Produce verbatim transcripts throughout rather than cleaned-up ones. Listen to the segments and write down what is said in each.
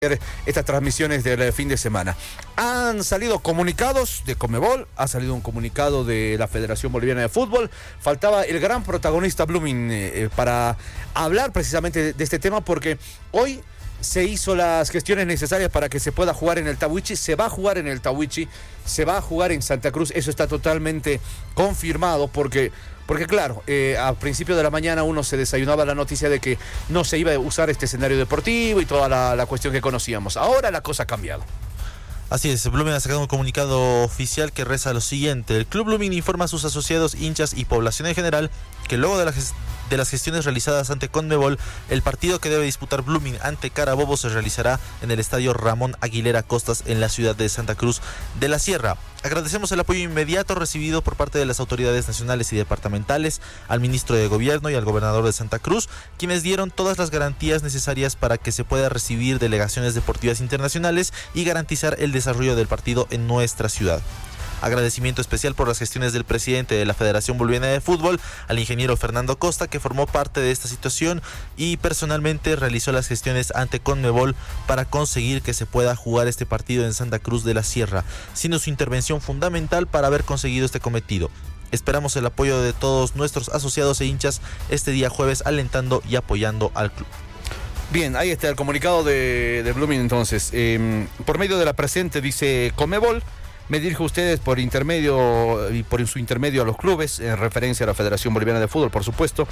estas transmisiones del fin de semana. Han salido comunicados de Conmebol, ha salido un comunicado de la Federación Boliviana de Fútbol. Faltaba el gran protagonista Blooming eh, para hablar precisamente de, de este tema, porque hoy se hizo las gestiones necesarias para que se pueda jugar en el Tahuichi. Se va a jugar en el Tahuichi, se va a jugar en Santa Cruz. Eso está totalmente confirmado porque... Porque claro, eh, a principio de la mañana uno se desayunaba la noticia de que no se iba a usar este escenario deportivo y toda la, la cuestión que conocíamos. Ahora la cosa ha cambiado. Así es, Blooming ha sacado un comunicado oficial que reza lo siguiente. El Club Blooming informa a sus asociados, hinchas y población en general que luego de, la gest- de las gestiones realizadas ante Conmebol, el partido que debe disputar Blooming ante Carabobo se realizará en el estadio Ramón Aguilera Costas en la ciudad de Santa Cruz de la Sierra. Agradecemos el apoyo inmediato recibido por parte de las autoridades nacionales y departamentales, al ministro de Gobierno y al gobernador de Santa Cruz, quienes dieron todas las garantías necesarias para que se pueda recibir delegaciones deportivas internacionales y garantizar el desarrollo del partido en nuestra ciudad. Agradecimiento especial por las gestiones del presidente de la Federación Boliviana de Fútbol, al ingeniero Fernando Costa, que formó parte de esta situación y personalmente realizó las gestiones ante Conmebol para conseguir que se pueda jugar este partido en Santa Cruz de la Sierra, siendo su intervención fundamental para haber conseguido este cometido. Esperamos el apoyo de todos nuestros asociados e hinchas este día jueves, alentando y apoyando al club. Bien, ahí está el comunicado de, de Blooming entonces. Eh, por medio de la presente dice Conmebol: me dirijo a ustedes por intermedio y por su intermedio a los clubes, en referencia a la Federación Boliviana de Fútbol, por supuesto,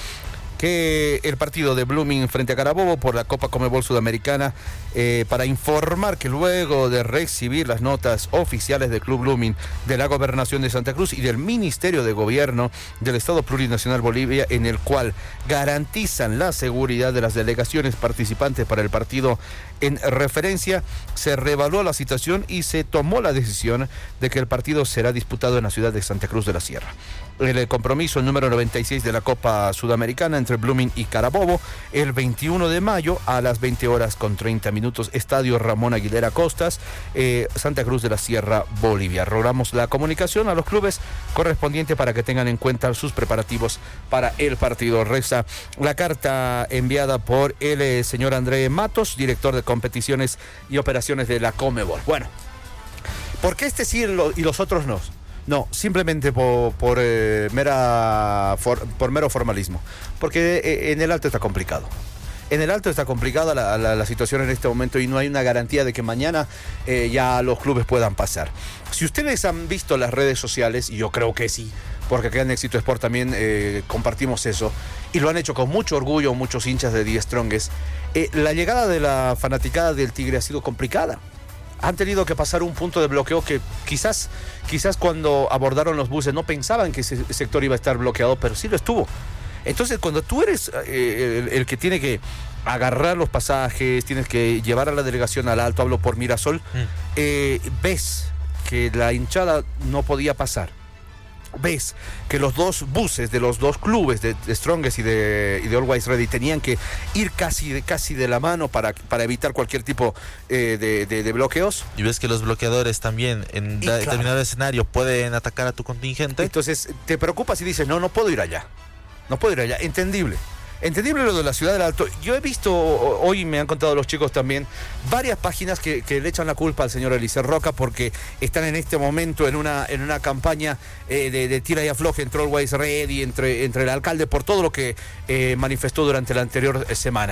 que el partido de Blooming frente a Carabobo por la Copa Conmebol Sudamericana, eh, para informar que luego de recibir las notas oficiales del Club Blooming, de la Gobernación de Santa Cruz y del Ministerio de Gobierno del Estado Plurinacional Bolivia, en el cual garantizan la seguridad de las delegaciones participantes para el partido en referencia, se reevaluó la situación y se tomó la decisión de que el partido será disputado en la ciudad de Santa Cruz de la Sierra. El compromiso número noventa y seis de la Copa Sudamericana entre Blooming y Carabobo, el veintiuno de mayo a las veinte horas con treinta minutos, Estadio Ramón Aguilera Costas, eh, Santa Cruz de la Sierra, Bolivia. Rogamos la comunicación a los clubes correspondientes para que tengan en cuenta sus preparativos para el partido. Reza la carta enviada por el eh, señor André Matos, director de competiciones y operaciones de la Conmebol. Bueno, ¿por qué este sí y los otros no? No, simplemente por, por, eh, mera for, por mero formalismo. Porque eh, en el Alto está complicado. En el Alto está complicada la, la, la situación en este momento y no hay una garantía de que mañana eh, ya los clubes puedan pasar. Si ustedes han visto las redes sociales, y yo creo que sí, porque acá en Éxito Sport también eh, compartimos eso, y lo han hecho con mucho orgullo muchos hinchas de Die Strongest, eh, la llegada de la fanaticada del Tigre ha sido complicada. Han tenido que pasar un punto de bloqueo que quizás, quizás cuando abordaron los buses no pensaban que ese sector iba a estar bloqueado, pero sí lo estuvo. Entonces, cuando tú eres eh, el, el que tiene que agarrar los pasajes, tienes que llevar a la delegación al Alto, hablo por Mirasol, mm. eh, ves que la hinchada no podía pasar. Ves que los dos buses de los dos clubes de, de Strongest y de, y de Always Ready tenían que ir casi de, casi de la mano para, para evitar cualquier tipo eh, de, de, de bloqueos. Y ves que los bloqueadores también en da, claro. determinado escenario pueden atacar a tu contingente. Entonces te preocupas y dices, no, no puedo ir allá. No puedo ir allá. Entendible. Entendible lo de la ciudad del Alto. Yo he visto, hoy me han contado los chicos también, varias páginas que, que le echan la culpa al señor Eliezer Roca porque están en este momento en una, en una campaña eh, de, de tira y afloje entre Always Ready, entre, entre el alcalde, por todo lo que eh, manifestó durante la anterior semana.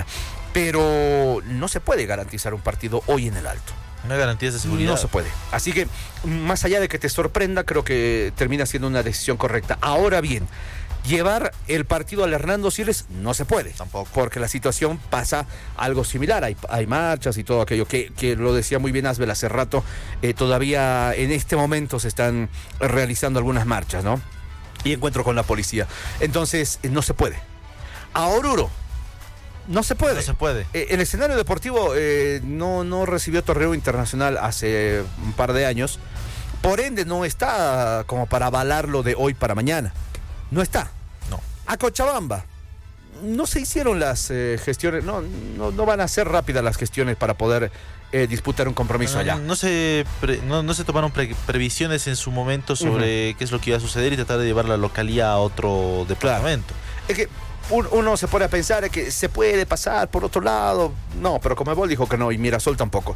Pero no se puede garantizar un partido hoy en el Alto. No hay garantías de seguridad. No se puede. Así que, más allá de que te sorprenda, creo que termina siendo una decisión correcta. Ahora bien, llevar el partido al Hernando Siles no se puede, tampoco, porque la situación pasa algo similar. Hay, hay marchas y todo aquello, que, que lo decía muy bien Asbel hace rato, eh, todavía en este momento se están realizando algunas marchas, ¿no? Y encuentro con la policía. Entonces, eh, no se puede. A Oruro, no se puede. No se puede. Eh, el escenario deportivo eh, no, no recibió torneo internacional hace un par de años, por ende no está como para avalarlo de hoy para mañana. No está. No. A Cochabamba no se hicieron las eh, gestiones, no, no, no van a ser rápidas las gestiones para poder eh, disputar un compromiso no, allá. No se, pre, no, no se tomaron pre, previsiones en su momento sobre uh-huh. qué es lo que iba a suceder y tratar de llevar la localía a otro departamento. Claro. Es que un- uno se pone a pensar que se puede pasar por otro lado. No, pero Conmebol dijo que no y Mirasol tampoco.